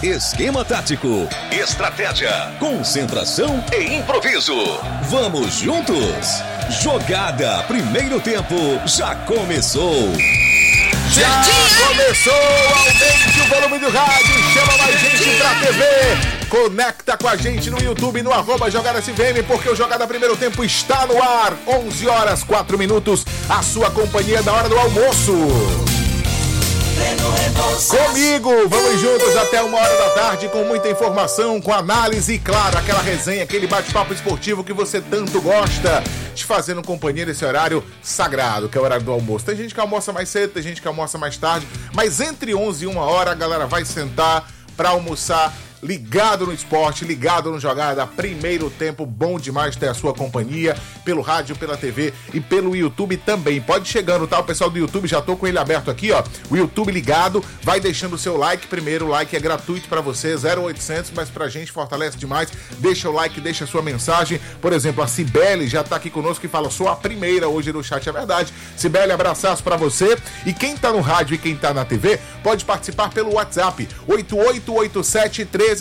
Esquema tático, estratégia, concentração e improviso. Vamos juntos? Jogada primeiro tempo já começou. Já começou, aumente o volume do rádio, chama mais gente pra TV, conecta com a gente no YouTube, no @JogadasFM, porque o Jogada Primeiro Tempo está no ar, 11 horas 4 minutos, a sua companhia da hora do almoço. Comigo, vamos juntos até 1h com muita informação, com análise e, claro, aquela resenha, aquele bate-papo esportivo que você tanto gosta de fazer no companhia desse horário sagrado, que é o horário do almoço. Tem gente que almoça mais cedo, tem gente que almoça mais tarde, mas entre 11 e 1h a galera vai sentar pra almoçar ligado no esporte, ligado no Jogada Primeiro Tempo. Bom demais ter a sua companhia pelo rádio, pela TV e pelo YouTube também. Pode chegando, tá? O pessoal do YouTube, já tô com ele aberto aqui, ó. O YouTube ligado, vai deixando o seu like primeiro. O like é gratuito pra você, 0800, mas pra gente fortalece demais. Deixa o like, deixa a sua mensagem. Por exemplo, a Cibele já tá aqui conosco e fala: sou a primeira hoje no chat, é verdade. Cibele, abraçaço pra você. E quem tá no rádio e quem tá na TV, pode participar pelo WhatsApp, 8887-1306,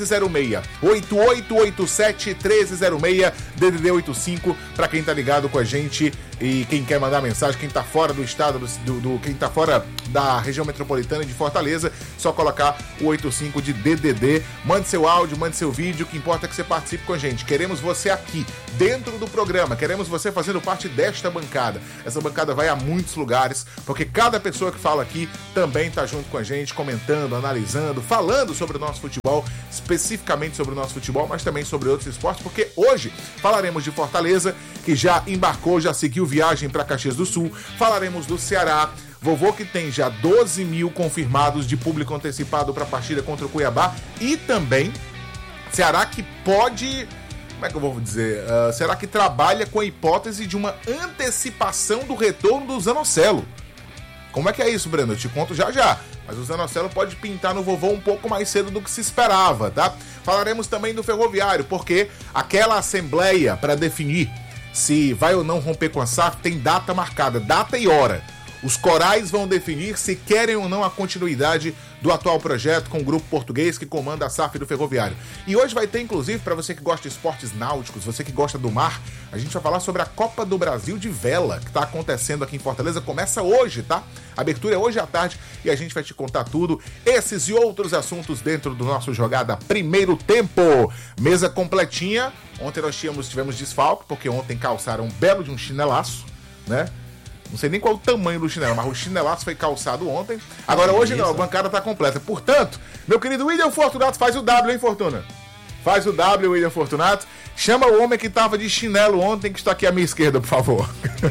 8887-1306, DDD 85, pra quem tá ligado com a gente e quem quer mandar mensagem, quem tá fora do estado, quem tá fora da região metropolitana de Fortaleza, só colocar o 85 de DDD, mande seu áudio, mande seu vídeo, o que importa é que você participe com a gente. Queremos você aqui, dentro do programa, queremos você fazendo parte desta bancada. Essa bancada vai a muitos lugares, porque cada pessoa que fala aqui também tá junto com a gente, comentando, analisando, falando sobre o nosso futebol, especificamente sobre o nosso futebol, mas também sobre outros esportes, porque hoje falaremos de Fortaleza, que já embarcou, já seguiu viagem para Caxias do Sul, falaremos do Ceará, vovô que tem já 12 mil confirmados de público antecipado para a partida contra o Cuiabá, e também Ceará que pode, como é que eu vou dizer, Ceará que trabalha com a hipótese de uma antecipação do retorno do Zanocelo. Como é que é isso, Breno? Eu te conto já já. Mas o Zanocelo pode pintar no vovô um pouco mais cedo do que se esperava, tá? Falaremos também do Ferroviário, porque aquela assembleia para definir se vai ou não romper com a SAF tem data marcada, data e hora. Os corais vão definir se querem ou não a continuidade do atual projeto com o grupo português que comanda a SAF do Ferroviário. E hoje vai ter, inclusive, para você que gosta de esportes náuticos, você que gosta do mar, a gente vai falar sobre a Copa do Brasil de Vela, que está acontecendo aqui em Fortaleza. Começa hoje, tá? A abertura é hoje à tarde e a gente vai te contar tudo, esses e outros assuntos dentro do nosso Jogada Primeiro Tempo. Mesa completinha. Ontem nós tivemos desfalque, porque ontem calçaram um belo de um chinelaço, né? Não sei nem qual o tamanho do chinelo, mas o chinelaço foi calçado ontem. Agora hoje não, a bancada tá completa. Portanto, meu querido William Fortunato, faz o W, hein, Fortuna? Faz o W, William Fortunato. Chama o homem que tava de chinelo ontem, que está aqui à minha esquerda, por favor.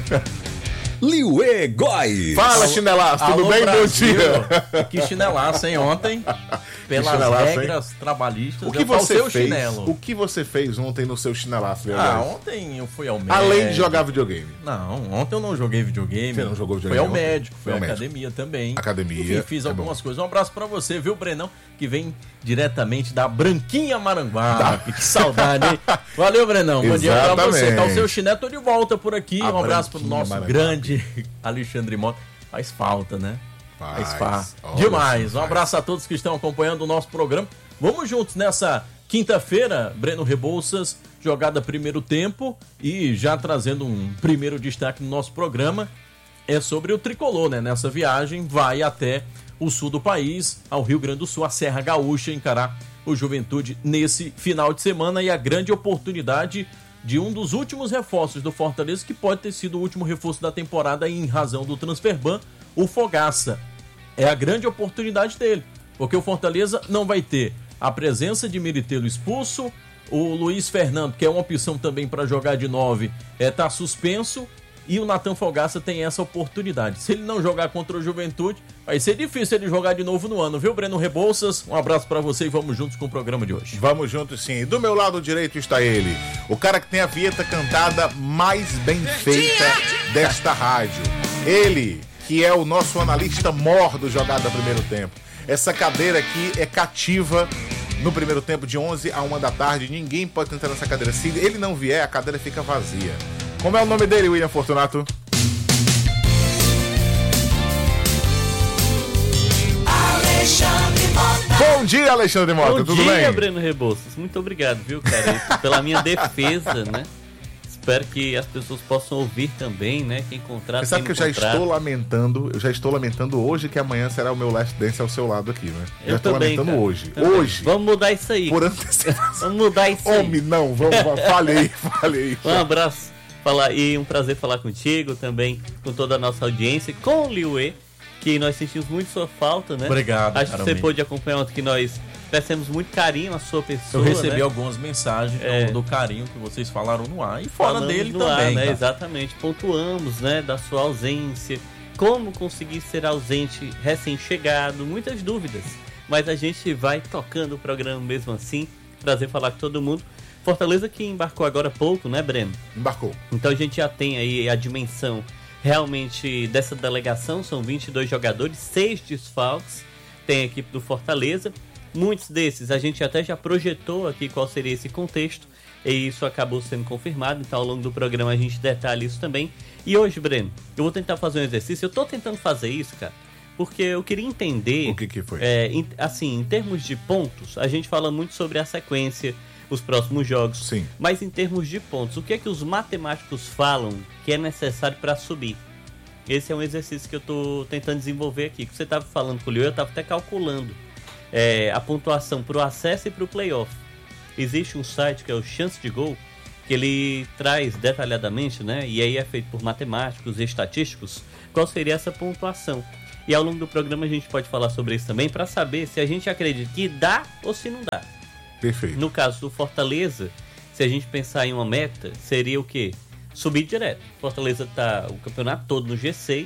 Liuê Góes. Fala, chinelaço, tudo bem? Brasil. Bom dia. Que chinelaço, hein, ontem, pelas regras trabalhistas, O que você fez? chinelo. O que você fez ontem no seu chinelaço, meu Ontem eu fui ao médico. Além de jogar videogame. Não, ontem eu não joguei videogame. Você não jogou videogame Fui ao ontem? médico, fui à Foi ao academia também. Academia, Enfim, fiz é algumas bom. coisas. Um abraço pra você, viu, Brenão? Que vem diretamente da Branquinha Maranguape. Que saudade, hein? Valeu, Brenão. Bom dia pra você. Exatamente. Tá o seu chinelo, tô de volta por aqui. A Um abraço pro Branquinha nosso Maranguape. grande Alexandre Mota. Faz falta, né? Faz Olha demais. só, Um faz. abraço a todos que estão acompanhando o nosso programa. Vamos juntos nessa quinta-feira, Breno Rebouças, Jogada Primeiro Tempo, e já trazendo um primeiro destaque no nosso programa, é sobre o Tricolor, né? Nessa viagem vai até o sul do país, ao Rio Grande do Sul, a Serra Gaúcha, encarar o Juventude nesse final de semana, e a grande oportunidade de um dos últimos reforços do Fortaleza, que pode ter sido o último reforço da temporada em razão do Transferban, o Fogaça. É a grande oportunidade dele, porque o Fortaleza não vai ter a presença de Miritelo expulso, o Luiz Fernando, que é uma opção também para jogar de 9, tá suspenso, e o Nathan Fogaça tem essa oportunidade. Se ele não jogar contra o Juventude, vai ser difícil ele jogar de novo no ano, viu, Breno Rebouças? Um abraço pra você e vamos juntos com o programa de hoje. Vamos juntos, sim. Do meu lado direito está ele, o cara que tem a vinheta cantada mais bem feita desta rádio. Ele, que é o nosso analista mor do Jogada Primeiro Tempo. Essa cadeira aqui é cativa no primeiro tempo, de 11 a 1 da tarde. Ninguém pode entrar nessa cadeira. Se ele não vier, a cadeira fica vazia. Como é o nome dele, William Fortunato? Alexandre Mota. Bom dia, Alexandre Mota, tudo bem? Bom dia, Breno Rebouças. Muito obrigado, viu, cara, pela minha defesa, né? Espero que as pessoas possam ouvir também, né? Quem encontrar, Você sabe que eu já estou lamentando hoje que amanhã será o meu Last Dance ao seu lado aqui, né? Eu já estou também, lamentando cara. hoje. Também. Hoje. Vamos mudar isso aí. Por antecipação. Vamos mudar isso aí. Homem, não, vamos, falei. Um abraço e um prazer falar contigo também, com toda a nossa audiência, com o Liuê, que nós sentimos muito sua falta, né? Obrigado, acho que você pôde acompanhar ontem que nós temos muito carinho à sua pessoa. Eu recebi né? algumas mensagens do carinho que vocês falaram no ar e fora Falamos dele no também. ar, né? Tá? Exatamente. Pontuamos, né, da sua ausência, como conseguir ser ausente recém-chegado, muitas dúvidas. Mas a gente vai tocando o programa mesmo assim. Prazer falar com todo mundo. Fortaleza que embarcou agora há pouco, né, Breno? Embarcou. Então a gente já tem aí a dimensão realmente dessa delegação. São 22 jogadores, 6 desfalques. Tem a equipe do Fortaleza. Muitos desses a gente até já projetou aqui qual seria esse contexto. E isso acabou sendo confirmado. Então ao longo do programa a gente detalha isso também. E hoje, Breno, eu vou tentar fazer um exercício. Eu tô tentando fazer isso, cara, porque eu queria entender... O que foi? Assim, em termos de pontos, a gente fala muito sobre a sequência, os próximos jogos. Sim. Mas em termos de pontos, o que é que os matemáticos falam que é necessário para subir? Esse é um exercício que eu tô tentando desenvolver aqui. Que você estava falando com o Leo, eu estava até calculando a pontuação para o acesso e para o playoff. Existe um site que é o Chance de Gol, que ele traz detalhadamente, né? E aí é feito por matemáticos e estatísticos, qual seria essa pontuação. E ao longo do programa a gente pode falar sobre isso também, para saber se a gente acredita que dá ou se não dá. Perfeito. No caso do Fortaleza, se a gente pensar em uma meta, seria o quê? Subir direto. Fortaleza tá o campeonato todo no G6,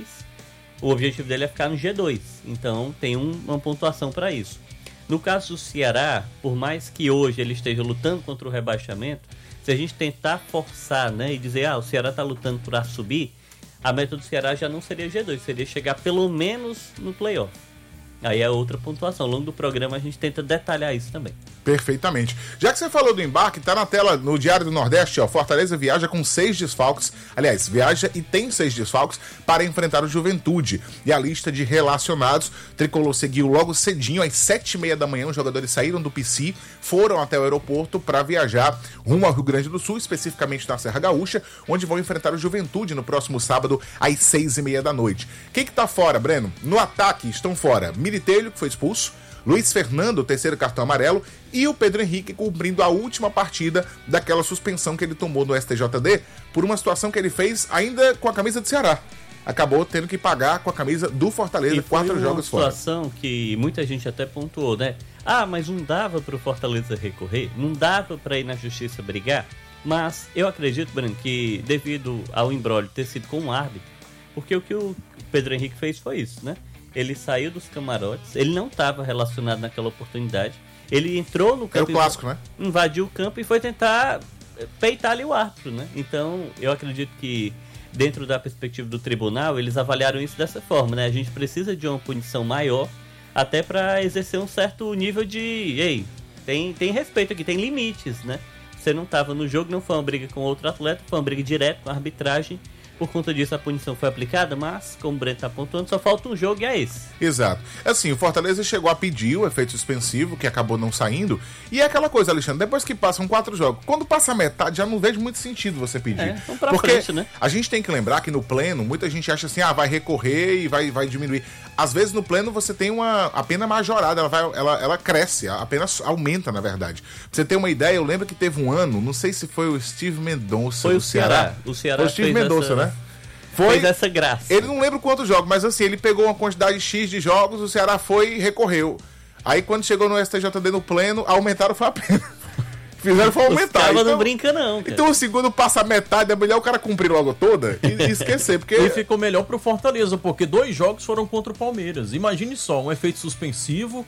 o objetivo dele é ficar no G2, então tem uma pontuação para isso. No caso do Ceará, por mais que hoje ele esteja lutando contra o rebaixamento, se a gente tentar forçar, né, e dizer, o Ceará está lutando para subir, a meta do Ceará já não seria G2, seria chegar pelo menos no playoff. Aí é outra pontuação. Ao longo do programa a gente tenta detalhar isso também. Perfeitamente. Já que você falou do embarque, tá na tela no Diário do Nordeste, ó. Fortaleza viaja com 6 desfalques. Aliás, viaja e tem 6 desfalques para enfrentar o Juventude. E a lista de relacionados, Tricolor seguiu logo cedinho, às 7h30 da manhã. Os jogadores saíram do PC, foram até o aeroporto para viajar rumo ao Rio Grande do Sul, especificamente na Serra Gaúcha, onde vão enfrentar o Juventude no próximo sábado, às 6h30 da noite. Quem que tá fora, Breno? No ataque estão fora Militelho, que foi expulso, Luiz Fernando, o terceiro cartão amarelo, e o Pedro Henrique cumprindo a última partida daquela suspensão que ele tomou no STJD por uma situação que ele fez ainda com a camisa do Ceará. Acabou tendo que pagar com a camisa do Fortaleza, 4 jogos fora. Uma situação que muita gente até pontuou, né? Mas não dava para o Fortaleza recorrer? Não dava para ir na justiça brigar? Mas eu acredito, Breno, que devido ao imbróglio ter sido com o árbitro, porque o que o Pedro Henrique fez foi isso, né? Ele saiu dos camarotes, ele não estava relacionado naquela oportunidade, ele entrou no campo... É o clássico, né? Invadiu o campo e foi tentar peitar ali o árbitro, né? Então, eu acredito que dentro da perspectiva do tribunal, eles avaliaram isso dessa forma, né? A gente precisa de uma punição maior, até para exercer um certo nível de... tem respeito aqui, tem limites, né? Você não estava no jogo, não foi uma briga com outro atleta, foi uma briga direta com a arbitragem. Por conta disso a punição foi aplicada, mas, como o Breno está apontando, só falta um jogo e é esse. Exato. Assim, o Fortaleza chegou a pedir o efeito suspensivo, que acabou não saindo. E é aquela coisa, Alexandre, depois que passam 4 jogos, quando passa a metade, já não vejo muito sentido você pedir. Vamos pra Porque frente, né? A gente tem que lembrar que no pleno, muita gente acha assim, vai recorrer e vai diminuir. Às vezes no pleno você tem a pena majorada, ela cresce, a pena aumenta, na verdade. Pra você ter uma ideia, eu lembro que teve um ano, não sei se foi o Steve Mendonça. Foi o Ceará. O Ceará foi o Steve Mendonça, né? Fez essa graça. Ele não lembra quantos jogos, mas assim, ele pegou uma quantidade X de jogos, o Ceará foi e recorreu. Aí quando chegou no STJD no pleno, aumentaram foi a pena. Fizeram foi aumentar. Então, não brinca não, cara. Então o segundo passa a metade, é melhor o cara cumprir logo toda e esquecer, porque... E ficou melhor pro Fortaleza, porque 2 jogos foram contra o Palmeiras. Imagine só, um efeito suspensivo,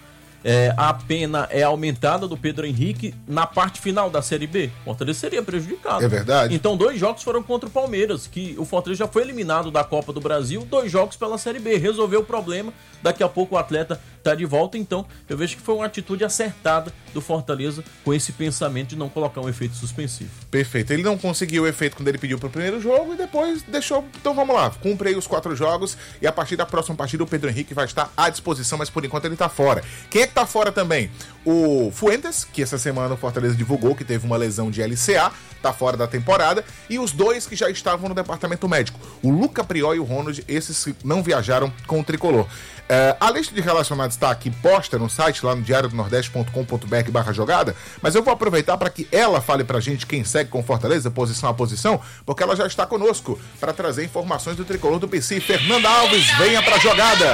a pena é aumentada do Pedro Henrique na parte final da Série B. O Fortaleza seria prejudicado. É verdade. Então 2 jogos foram contra o Palmeiras, que o Fortaleza já foi eliminado da Copa do Brasil, 2 jogos pela Série B. Resolveu o problema, daqui a pouco o atleta tá de volta, então eu vejo que foi uma atitude acertada do Fortaleza com esse pensamento de não colocar um efeito suspensivo. Perfeito. Ele não conseguiu o efeito quando ele pediu pro primeiro jogo e depois deixou. Então vamos lá, cumpre aí os 4 jogos e a partir da próxima partida o Pedro Henrique vai estar à disposição, mas por enquanto ele tá fora. Quem é que tá fora também? O Fuentes, que essa semana o Fortaleza divulgou que teve uma lesão de LCA, tá fora da temporada, e os 2 que já estavam no departamento médico, o Luca Prió e o Ronald, esses não viajaram com o tricolor. A lista de relacionados está aqui posta no site, lá no diariodonordeste.com.br/jogada, mas eu vou aproveitar para que ela fale pra gente quem segue com Fortaleza, posição a posição, porque ela já está conosco para trazer informações do tricolor do PC. Fernanda Alves, venha pra jogada!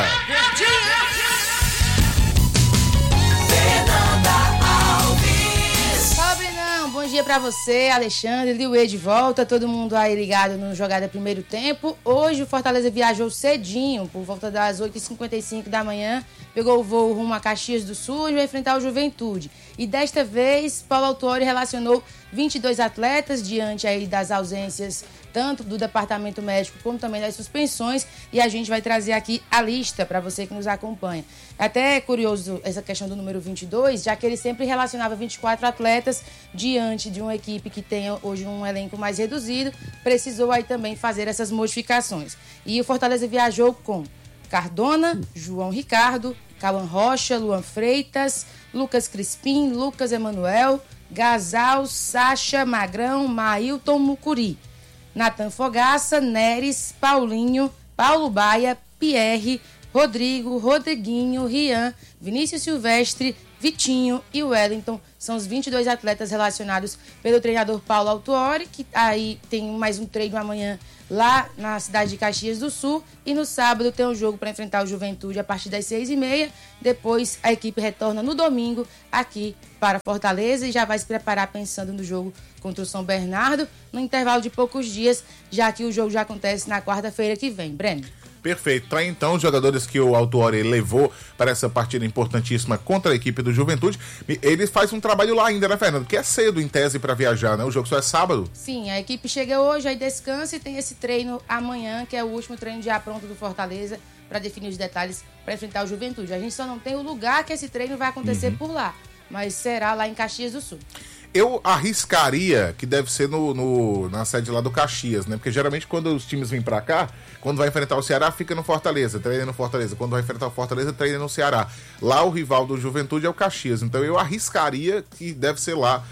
Bom dia pra você, Alexandre, Liuê de volta, todo mundo aí ligado no Jogada Primeiro Tempo. Hoje o Fortaleza viajou cedinho, por volta das 8h55 da manhã, pegou o voo rumo a Caxias do Sul e vai enfrentar o Juventude. E desta vez, Paulo Autuori relacionou 22 atletas diante aí das ausências tanto do departamento médico como também das suspensões, e a gente vai trazer aqui a lista para você que nos acompanha. É até curioso essa questão do número 22, já que ele sempre relacionava 24 atletas diante de uma equipe que tem hoje um elenco mais reduzido, precisou aí também fazer essas modificações. E o Fortaleza viajou com Cardona, João Ricardo, Cauã Rocha, Luan Freitas, Lucas Crispim, Lucas Emanuel, Gasal, Sacha, Magrão, Mailton Mucuri, Natan Fogaça, Neres, Paulinho, Paulo Baia, Pierre, Rodrigo, Rodriguinho, Rian, Vinícius Silvestre, Vitinho e Wellington. São os 22 atletas relacionados pelo treinador Paulo Autuori, que aí tem mais um treino amanhã lá na cidade de Caxias do Sul, e no sábado tem um jogo para enfrentar o Juventude a partir das 6h30. Depois a equipe retorna no domingo aqui para Fortaleza e já vai se preparar pensando no jogo contra o São Bernardo, no intervalo de poucos dias, já que o jogo já acontece na quarta-feira que vem. Breno. Perfeito. Tá então os jogadores que o Autuori levou para essa partida importantíssima contra a equipe do Juventude. Ele faz um trabalho lá ainda, né, Fernando? Que é cedo em tese para viajar, né? O jogo só é sábado. Sim, a equipe chega hoje, aí descansa e tem esse treino amanhã, que é o último treino já pronto do Fortaleza para definir os detalhes para enfrentar o Juventude. A gente só não tem o lugar que esse treino vai acontecer por lá, mas será lá em Caxias do Sul. Eu arriscaria que deve ser na sede lá do Caxias, né? Porque geralmente quando os times vêm pra cá, quando vai enfrentar o Ceará, fica no Fortaleza, treina no Fortaleza. Quando vai enfrentar o Fortaleza, treina no Ceará. Lá o rival do Juventude é o Caxias. Então eu arriscaria que deve ser lá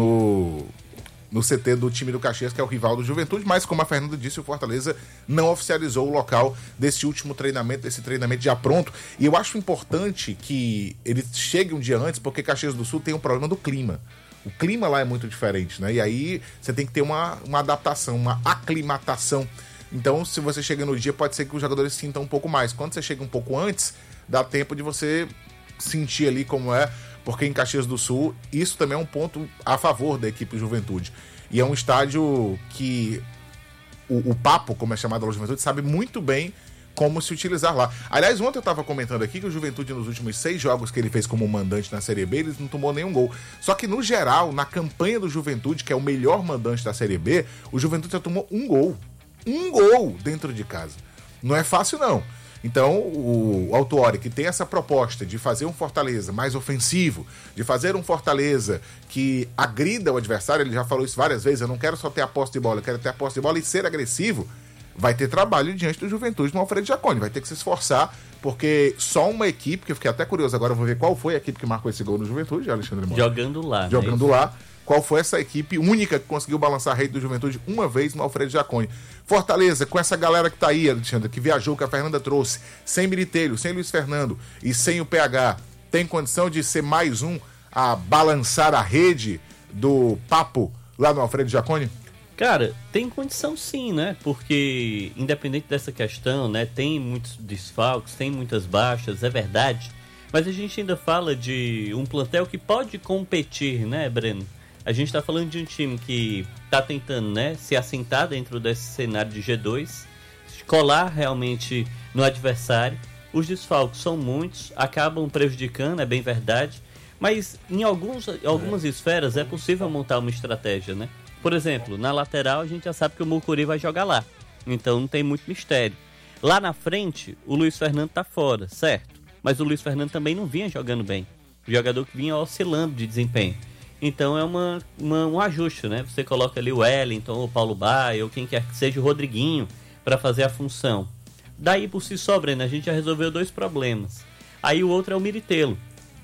no CT do time do Caxias, que é o rival do Juventude. Mas como a Fernanda disse, o Fortaleza não oficializou o local desse último treinamento, desse treinamento já pronto. E eu acho importante que ele chegue um dia antes, porque Caxias do Sul tem um problema do clima. O clima lá é muito diferente, né? E aí você tem que ter uma adaptação, uma aclimatação. Então, se você chega no dia, pode ser que os jogadores sintam um pouco mais. Quando você chega um pouco antes, dá tempo de você sentir ali como é, porque em Caxias do Sul, isso também é um ponto a favor da equipe Juventude. E é um estádio que o Papo, como é chamado da Juventude, sabe muito bem como se utilizar lá. Aliás, ontem eu estava comentando aqui que o Juventude, nos últimos 6 jogos que ele fez como mandante na Série B, ele não tomou nenhum gol. Só que, no geral, na campanha do Juventude, que é o melhor mandante da Série B, o Juventude já tomou um gol. Um gol dentro de casa. Não é fácil, não. Então, o Autuori, que tem essa proposta de fazer um Fortaleza mais ofensivo, de fazer um Fortaleza que agrida o adversário, ele já falou isso várias vezes, eu não quero só ter a posse de bola, eu quero ter a posse de bola e ser agressivo, vai ter trabalho diante do Juventude no Alfredo Jaconi, vai ter que se esforçar, porque só uma equipe, que eu fiquei até curioso agora, eu vou ver qual foi a equipe que marcou esse gol no Juventude, Alexandre Mota. Jogando lá. Jogando lá. Qual foi essa equipe única que conseguiu balançar a rede do Juventude uma vez no Alfredo Jaconi. Fortaleza, com essa galera que tá aí, Alexandre, que viajou, que a Fernanda trouxe, sem Militelho, sem Luiz Fernando e sem o PH, tem condição de ser mais um a balançar a rede do Papo lá no Alfredo Jaconi? Cara, tem condição sim, né? Porque, independente dessa questão, né? Tem muitos desfalques, tem muitas baixas, é verdade. Mas a gente ainda fala de um plantel que pode competir, né, Breno? A gente tá falando de um time que tá tentando, né, se assentar dentro desse cenário de G2, colar realmente no adversário. Os desfalques são muitos, acabam prejudicando, é bem verdade. Mas em algumas esferas é possível montar uma estratégia, né? Por exemplo, na lateral a gente já sabe que o Mucuri vai jogar lá. Então não tem muito mistério. Lá na frente, o Luiz Fernando tá fora, certo? mas o Luiz Fernando também não vinha jogando bem. O jogador que vinha oscilando de desempenho. Então é um ajuste, né? Você coloca ali o Wellington, o Paulo Baia, ou quem quer que seja, o Rodriguinho, para fazer a função. Daí, por si só, Breno, a gente já resolveu 2 problemas. Aí o outro é o Miritelo.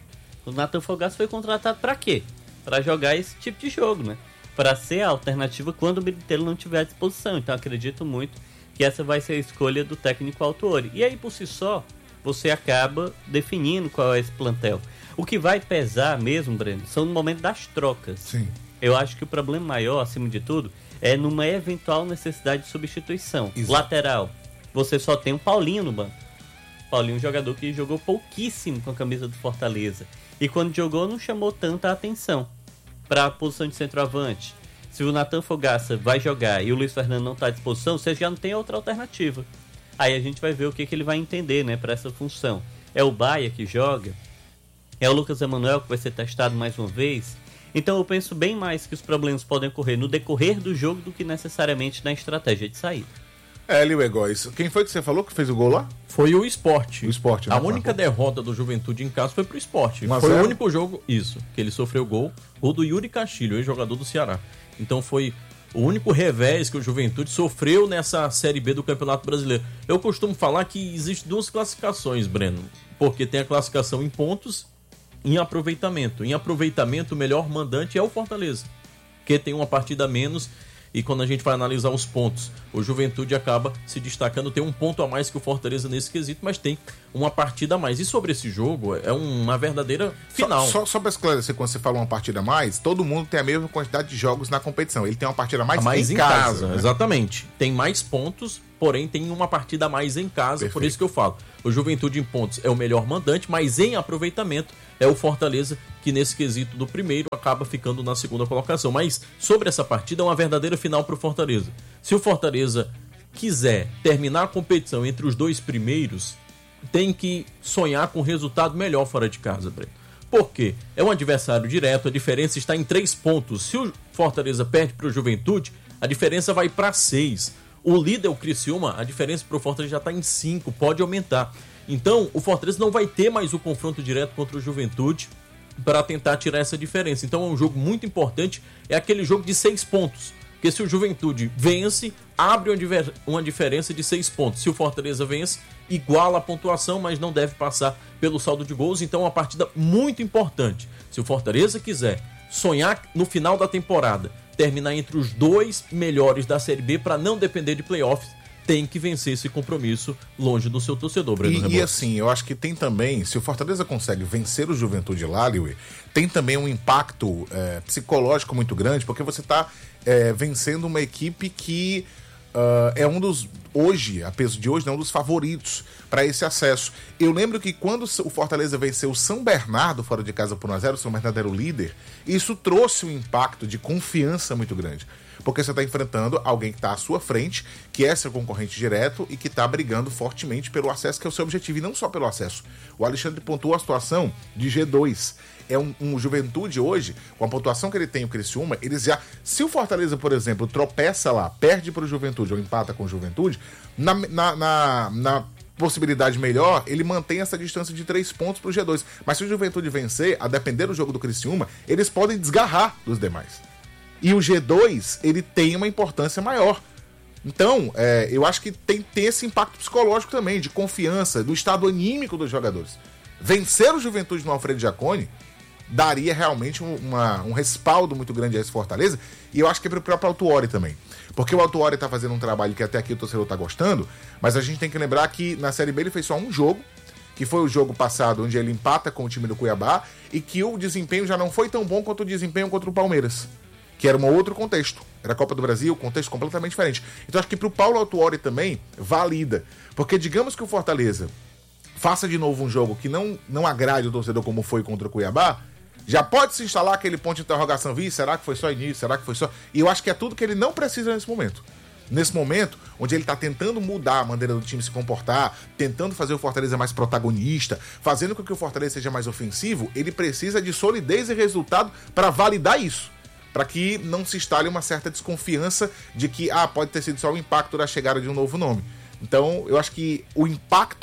O Nathan Fogaça foi contratado para quê? Para jogar esse tipo de jogo, né? Para ser a alternativa quando o Miritelo não tiver à disposição. Então acredito muito que essa vai ser a escolha do técnico Autuori. E aí, por si só, você acaba definindo qual é esse plantel. O que vai pesar mesmo, Breno, são no momento das trocas. Sim. Eu acho que o problema maior, acima de tudo, é numa eventual necessidade de substituição. Exato. Lateral, você só tem o Paulinho no banco. Paulinho é um jogador que jogou pouquíssimo com a camisa do Fortaleza. E quando jogou, não chamou tanta atenção para a posição de centroavante. Se o Nathan Fogaça vai jogar e o Luiz Fernando não está à disposição, você já não tem outra alternativa. Aí a gente vai ver o que ele vai entender, né, para essa função. É o Baia que joga? É o Lucas Emanuel que vai ser testado mais uma vez? Então eu penso bem mais que os problemas podem ocorrer no decorrer do jogo do que necessariamente na estratégia de saída. Liu Egóis, quem foi que você falou que fez o gol lá? Foi o Sport. O Sport, né? A única derrota do Juventude em casa foi pro Sport. 1 a Foi 0. o único jogo, que ele sofreu gol do Yuri Castilho, ex-jogador do Ceará. Então foi o único revés que o Juventude sofreu nessa Série B do Campeonato Brasileiro. Eu costumo falar que existem 2 classificações, Breno, porque tem a classificação em pontos e em aproveitamento. Em aproveitamento, o melhor mandante é o Fortaleza, que tem uma partida a menos. E quando a gente vai analisar os pontos, o Juventude acaba se destacando, tem um ponto a mais que o Fortaleza nesse quesito, mas tem uma partida a mais. E sobre esse jogo, é uma verdadeira final. Só para esclarecer, quando você fala uma partida a mais, todo mundo tem a mesma quantidade de jogos na competição. Ele tem uma partida a mais, em casa. Né? Exatamente. Tem mais pontos, porém tem uma partida a mais em casa. Perfeito. Por isso que eu falo. O Juventude em pontos é o melhor mandante, mas em aproveitamento é o Fortaleza, que nesse quesito do primeiro acaba ficando na segunda colocação. Mas sobre essa partida é uma verdadeira final para o Fortaleza. Se o Fortaleza quiser terminar a competição entre os 2 primeiros, tem que sonhar com um resultado melhor fora de casa, Breno. Por quê? É um adversário direto, a diferença está em 3 pontos. Se o Fortaleza perde para o Juventude, a diferença vai para 6. O líder, o Criciúma, a diferença para o Fortaleza já está em 5, pode aumentar. Então, o Fortaleza não vai ter mais o confronto direto contra o Juventude para tentar tirar essa diferença. Então, é um jogo muito importante, é aquele jogo de 6 pontos. Porque se o Juventude vence, abre uma diferença de 6 pontos. Se o Fortaleza vence, iguala a pontuação, mas não deve passar pelo saldo de gols. Então, é uma partida muito importante. Se o Fortaleza quiser sonhar no final da temporada, terminar entre os 2 melhores da Série B para não depender de playoffs, tem que vencer esse compromisso longe do seu torcedor, Breno. E assim, eu acho que tem também, se o Fortaleza consegue vencer o Juventude lá, Liu, tem também um impacto psicológico muito grande, porque você está vencendo uma equipe que é um dos, hoje, a peso de hoje, é um dos favoritos para esse acesso. Eu lembro que quando o Fortaleza venceu o São Bernardo fora de casa por 1-0, o São Bernardo era o líder, isso trouxe um impacto de confiança muito grande. Porque você está enfrentando alguém que está à sua frente, que é seu concorrente direto e que está brigando fortemente pelo acesso, que é o seu objetivo, e não só pelo acesso. O Alexandre pontuou a situação de G2. É um Juventude hoje, com a pontuação que ele tem, o Criciúma, eles já... Se o Fortaleza, por exemplo, tropeça lá, perde para o Juventude ou empata com o Juventude, na possibilidade melhor, ele mantém essa distância de 3 pontos para o G2. Mas se o Juventude vencer, a depender do jogo do Criciúma, eles podem desgarrar dos demais. E o G2, ele tem uma importância maior. Então, eu acho que tem esse impacto psicológico também, de confiança, do estado anímico dos jogadores. Vencer o Juventude no Alfredo Jaconi daria realmente um respaldo muito grande a esse Fortaleza, e eu acho que é para o próprio Autuori também. Porque o Autuori está fazendo um trabalho que até aqui o torcedor está gostando, mas a gente tem que lembrar que na Série B ele fez só um jogo, que foi o jogo passado, onde ele empata com o time do Cuiabá, e que o desempenho já não foi tão bom quanto o desempenho contra o Palmeiras, que era um outro contexto. Era a Copa do Brasil, contexto completamente diferente. Então acho que pro Paulo Autuori também valida. Porque digamos que o Fortaleza faça de novo um jogo que não agrade o torcedor como foi contra o Cuiabá, já pode se instalar aquele ponto de interrogação, será que foi só início? Será que foi só... E eu acho que é tudo que ele não precisa nesse momento. Nesse momento, onde ele está tentando mudar a maneira do time se comportar, tentando fazer o Fortaleza mais protagonista, fazendo com que o Fortaleza seja mais ofensivo, ele precisa de solidez e resultado para validar isso. Para que não se instale uma certa desconfiança de que pode ter sido só o impacto da chegada de um novo nome. Então, eu acho que o impacto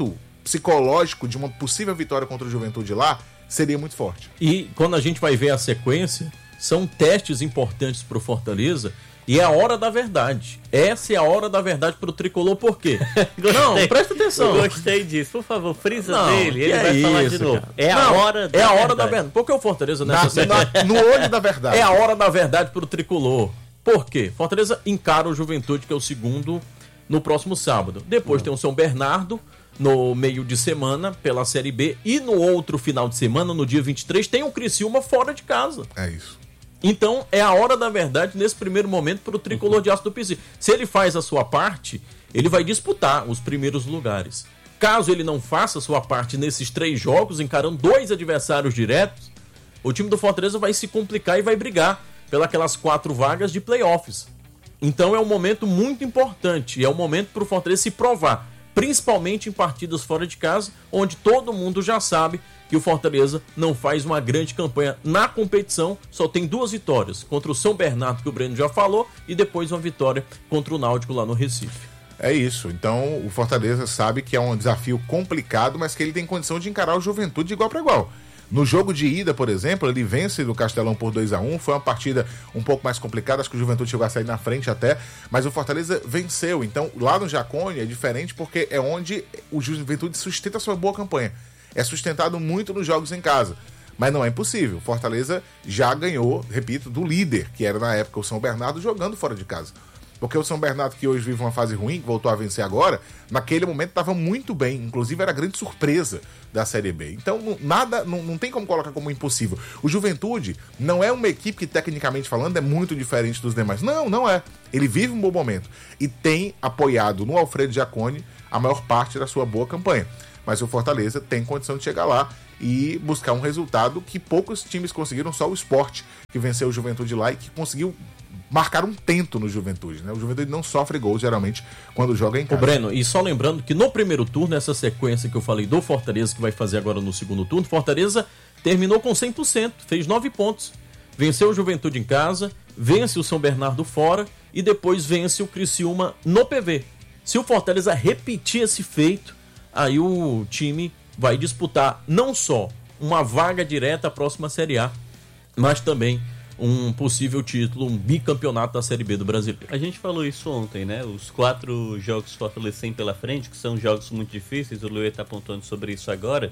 psicológico de uma possível vitória contra o Juventude lá seria muito forte. E quando a gente vai ver a sequência, são testes importantes pro Fortaleza e é a hora da verdade. Essa é a hora da verdade pro Tricolor, por quê? Não, presta atenção. Eu gostei disso. Por favor, frisa Não, dele, ele que vai falar isso, de novo. cara. É a Não, hora da É a hora verdade. da verdade. Porque o Fortaleza nessa sequência... No olho da verdade. É a hora da verdade pro Tricolor. Por quê? Fortaleza encara o Juventude, que é o segundo, no próximo sábado. Depois tem o São Bernardo, no meio de semana, pela Série B. E no outro final de semana, no dia 23, tem o Criciúma fora de casa. É isso. Então, é a hora da verdade nesse primeiro momento pro Tricolor de Aço do Pici. Se ele faz a sua parte, ele vai disputar os primeiros lugares. Caso ele não faça a sua parte nesses 3 jogos, encarando 2 adversários diretos, o time do Fortaleza vai se complicar e vai brigar pelas 4 vagas de playoffs. Então é um momento muito importante, é um momento pro Fortaleza se provar, principalmente em partidas fora de casa, onde todo mundo já sabe que o Fortaleza não faz uma grande campanha na competição, só tem 2 vitórias, contra o São Bernardo, que o Breno já falou, e depois uma vitória contra o Náutico lá no Recife. É isso. Então o Fortaleza sabe que é um desafio complicado, mas que ele tem condição de encarar o Juventude de igual para igual. No jogo de ida, por exemplo, ele vence do Castelão por 2-1, foi uma partida um pouco mais complicada, acho que o Juventude chegou a sair na frente até, mas o Fortaleza venceu. Então lá no Jacone é diferente porque é onde o Juventude sustenta a sua boa campanha. É sustentado muito nos jogos em casa, mas não é impossível. Fortaleza já ganhou, repito, do líder, que era na época o São Bernardo, jogando fora de casa. Porque o São Bernardo, que hoje vive uma fase ruim, que voltou a vencer agora, naquele momento estava muito bem. Inclusive era a grande surpresa da Série B. Então não tem como colocar como impossível. O Juventude não é uma equipe que, tecnicamente falando, é muito diferente dos demais. Não é. Ele vive um bom momento. E tem apoiado no Alfredo Jacone a maior parte da sua boa campanha. Mas o Fortaleza tem condição de chegar lá e buscar um resultado que poucos times conseguiram, só o Sport, que venceu o Juventude lá e que conseguiu marcar um tento no Juventude, né? O Juventude não sofre gols, geralmente, quando joga em casa. Ô Breno, e só lembrando que no primeiro turno, essa sequência que eu falei do Fortaleza, que vai fazer agora no segundo turno, Fortaleza terminou com 100%, fez 9 pontos. Venceu o Juventude em casa, vence o São Bernardo fora e depois vence o Criciúma no PV. Se o Fortaleza repetir esse feito, aí o time vai disputar não só uma vaga direta à próxima Série A, mas também um possível título, um bicampeonato da Série B do Brasileiro. A gente falou isso ontem, né? Os 4 jogos Fortaleza tem pela frente, que são jogos muito difíceis, o Luê está apontando sobre isso agora.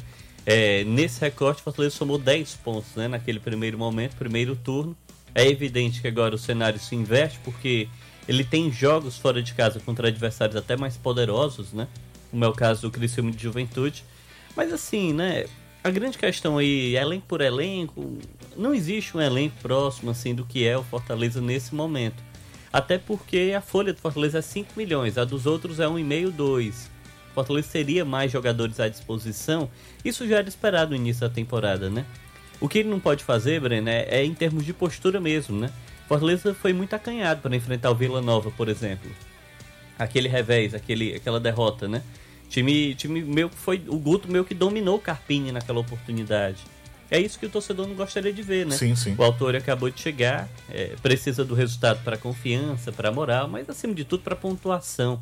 Nesse recorte, o Fortaleza somou 10 pontos, né? Naquele primeiro momento, primeiro turno. É evidente que agora o cenário se inverte, porque ele tem jogos fora de casa contra adversários até mais poderosos, né? Como é o caso do Criciúma de Juventude. Mas assim, né? A grande questão aí, elenco por elenco, não existe um elenco próximo assim do que é o Fortaleza nesse momento. Até porque a folha do Fortaleza é 5 milhões, a dos outros é 1,5, 2. O Fortaleza teria mais jogadores à disposição, isso já era esperado no início da temporada, né? O que ele não pode fazer, Breno, é em termos de postura mesmo, né? Fortaleza foi muito acanhado para enfrentar o Vila Nova, por exemplo. Aquele revés, aquela derrota, né? Time meu que foi. O Guto meio que dominou o Carpini naquela oportunidade. É isso que o torcedor não gostaria de ver, né? Sim. O autor acabou de chegar, precisa do resultado para confiança, para moral, mas acima de tudo para pontuação.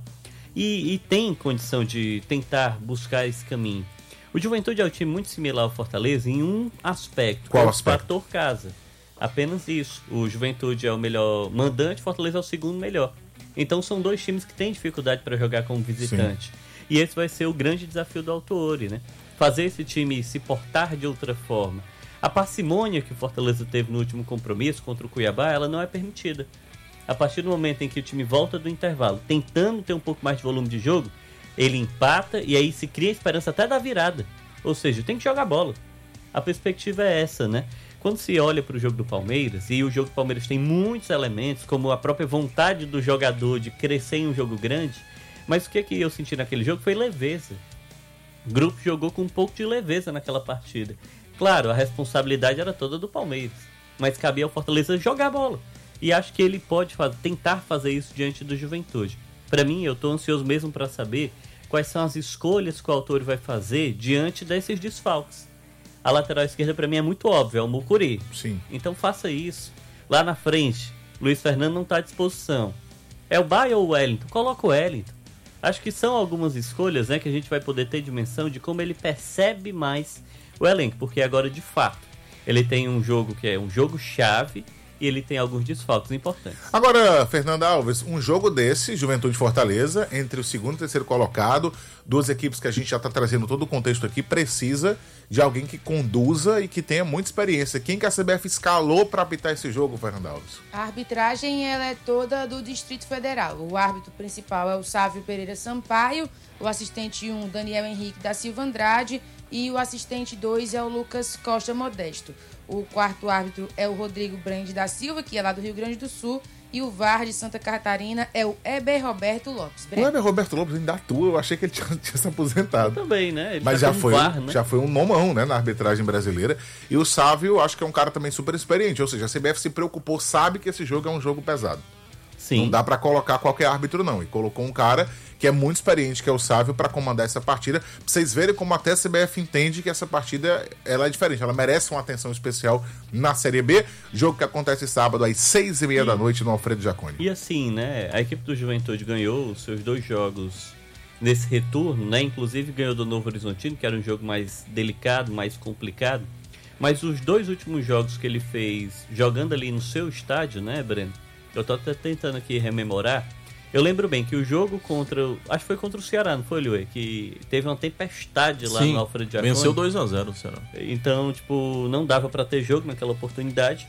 E tem condição de tentar buscar esse caminho. O Juventude é um time muito similar ao Fortaleza em um aspecto. Qual é o aspecto? fator casa. Apenas isso. O Juventude é o melhor mandante, o Fortaleza é o segundo melhor. Então são 2 times que têm dificuldade para jogar como visitante. Sim. E esse vai ser o grande desafio do Autuori, né? Fazer esse time se portar de outra forma. A parcimônia que o Fortaleza teve no último compromisso contra o Cuiabá, ela não é permitida. A partir do momento em que o time volta do intervalo, tentando ter um pouco mais de volume de jogo, ele empata e aí se cria a esperança até da virada. Ou seja, tem que jogar bola. A perspectiva é essa, né? Quando se olha para o jogo do Palmeiras, e o jogo do Palmeiras tem muitos elementos, como a própria vontade do jogador de crescer em um jogo grande, mas o que eu senti naquele jogo foi leveza. O grupo jogou com um pouco de leveza naquela partida. Claro, a responsabilidade era toda do Palmeiras, mas cabia ao Fortaleza jogar bola. E acho que ele pode tentar fazer isso diante do Juventude. Para mim, eu estou ansioso mesmo para saber quais são as escolhas que o autor vai fazer diante desses desfalques. A lateral esquerda para mim é muito óbvia, é o Mucuri. Sim. Então faça isso. Lá na frente, Luiz Fernando não está à disposição. É o Bahia ou o Wellington? Coloca o Wellington. Acho que são algumas escolhas, né, que a gente vai poder ter dimensão de como ele percebe mais o elenco, porque agora, de fato, ele tem um jogo que é um jogo-chave e ele tem alguns desfalques importantes. Agora, Fernanda Alves, um jogo desse, Juventude e Fortaleza, entre o segundo e terceiro colocado, duas equipes que a gente já está trazendo todo o contexto aqui, precisa de alguém que conduza e que tenha muita experiência. Quem que a CBF escalou para apitar esse jogo, Fernanda Alves? A arbitragem ela é toda do Distrito Federal. O árbitro principal é o Sávio Pereira Sampaio, o assistente 1, Daniel Henrique da Silva Andrade, e o assistente 2 é o Lucas Costa Modesto. O quarto árbitro é o Rodrigo Brande da Silva, que é lá do Rio Grande do Sul, e o VAR de Santa Catarina é o Eber Roberto Lopes. O Eber Roberto Lopes ainda atua, eu achei que ele tinha se aposentado. Também, né? Ele mas já foi um nomão, né, na arbitragem brasileira. E o Sávio, acho que é um cara também super experiente, ou seja, a CBF se preocupou, sabe que esse jogo é um jogo pesado. Sim. Não dá pra colocar qualquer árbitro, não. E colocou um cara que é muito experiente, que é o Sávio, pra comandar essa partida. Pra vocês verem como até a CBF entende que essa partida ela é diferente. Ela merece uma atenção especial na Série B. Jogo que acontece sábado às 6h30 da noite no Alfredo Jaconi. E assim, né? A equipe do Juventude ganhou os seus 2 jogos nesse retorno, né? Inclusive ganhou do Novo Horizontino, que era um jogo mais delicado, mais complicado. Mas os 2 últimos jogos que ele fez jogando ali no seu estádio, né, Breno? Eu tô até tentando aqui rememorar. Eu lembro bem que o jogo acho que foi contra o Ceará, não foi, Luê? Que teve uma tempestade lá no Alfredo Jaconi. Venceu 2-0 o Ceará. Então, tipo, não dava pra ter jogo naquela oportunidade.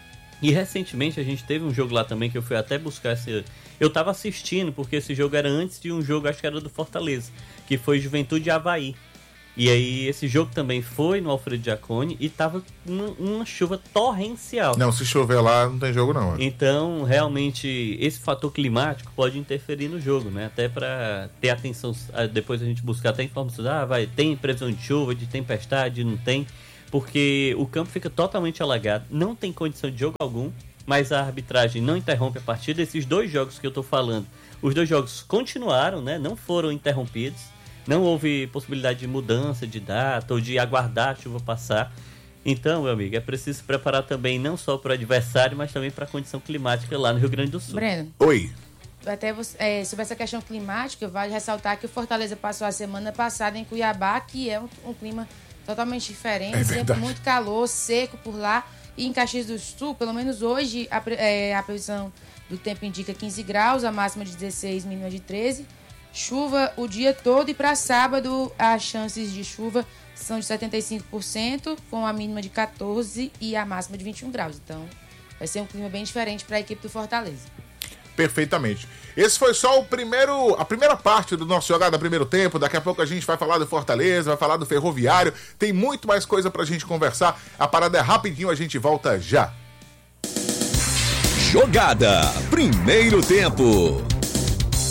E recentemente a gente teve um jogo lá também que eu fui até buscar esse... Eu tava assistindo, porque esse jogo era antes de um jogo, acho que era do Fortaleza, que foi Juventude e Avaí. E aí esse jogo também foi no Alfredo Jaconi e tava uma chuva torrencial. Não, se chover lá não tem jogo não. Então, realmente, esse fator climático pode interferir no jogo, né? Até pra ter atenção, depois a gente buscar até informações, tem previsão de chuva, de tempestade, não tem, porque o campo fica totalmente alagado, não tem condição de jogo algum, mas a arbitragem não interrompe a partida. Esses 2 jogos que eu tô falando, os 2 jogos continuaram, né? Não foram interrompidos. Não houve possibilidade de mudança de data ou de aguardar a chuva passar. Então, meu amigo, é preciso se preparar também não só para o adversário, mas também para a condição climática lá no Rio Grande do Sul. Breno. Oi. Até sobre essa questão climática, vale ressaltar que o Fortaleza passou a semana passada em Cuiabá, que é um clima totalmente diferente, sempre muito calor, seco por lá. E em Caxias do Sul, pelo menos hoje, a previsão do tempo indica 15 graus, a máxima de 16, mínima de 13. Chuva o dia todo, e para sábado as chances de chuva são de 75%, com a mínima de 14 e a máxima de 21 graus. Então vai ser um clima bem diferente para a equipe do Fortaleza. Perfeitamente. Esse foi só a primeira parte do nosso Jogada Primeiro Tempo. Daqui a pouco a gente vai falar do Fortaleza, vai falar do Ferroviário. Tem muito mais coisa pra gente conversar. A parada é rapidinho, a gente volta já. Jogada Primeiro Tempo.